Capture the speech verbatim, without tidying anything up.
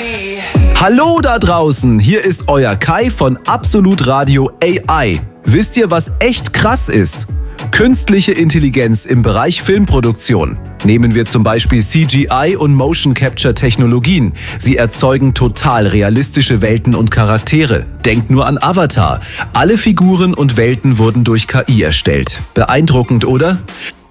Hallo da draußen, hier ist euer Kai von Absolut Radio A I. Wisst ihr, was echt krass ist? Künstliche Intelligenz im Bereich Filmproduktion. Nehmen wir zum Beispiel C G I und Motion Capture Technologien. Sie erzeugen total realistische Welten und Charaktere. Denkt nur an Avatar. Alle Figuren und Welten wurden durch K I erstellt. Beeindruckend, oder?